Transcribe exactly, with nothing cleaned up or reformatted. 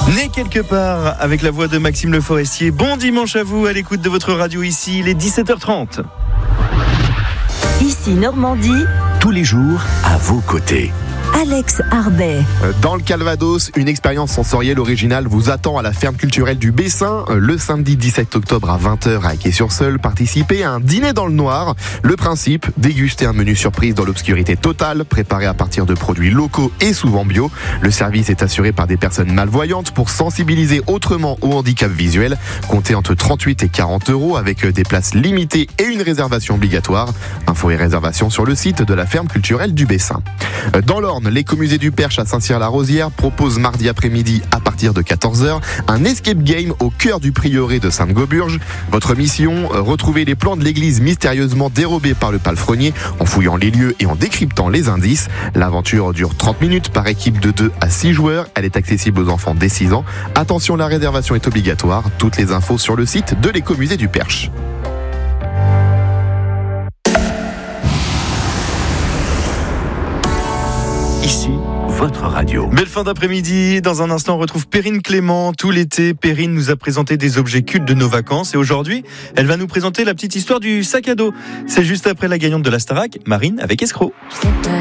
Né quelque part avec la voix de Maxime Le Forestier. Bon dimanche à vous à l'écoute de votre radio ici, il est dix-sept heures trente. Ici Normandie, tous les jours à vos côtés. Alex Arbet. Dans le Calvados, une expérience sensorielle originale vous attend à la ferme culturelle du Bessin. Le samedi dix-sept octobre à vingt heures à Quai-sur-Seulles, participez à un dîner dans le noir. Le principe, déguster un menu surprise dans l'obscurité totale, préparé à partir de produits locaux et souvent bio. Le service est assuré par des personnes malvoyantes pour sensibiliser autrement au handicap visuel. Comptez entre trente-huit et quarante euros avec des places limitées et une réservation obligatoire. Infos et réservations sur le site de la ferme culturelle du Bessin. Dans l'Orne, l'écomusée du Perche à Saint-Cyr-la-Rosière propose mardi après-midi à partir de quatorze heures un escape game au cœur du prieuré de Sainte-Gauburge. Votre mission, retrouver les plans de l'église mystérieusement dérobés par le palefrenier en fouillant les lieux et en décryptant les indices. L'aventure dure trente minutes par équipe de deux à six joueurs. Elle est accessible aux enfants dès six ans. Attention, la réservation est obligatoire. Toutes les infos sur le site de l'écomusée du Perche. Ici, votre radio. Belle fin d'après-midi. Dans un instant, on retrouve Perrine Clément. Tout l'été, Perrine nous a présenté des objets cultes de nos vacances. Et aujourd'hui, elle va nous présenter la petite histoire du sac à dos. C'est juste après la gagnante de la Starac, Marine avec Escroc.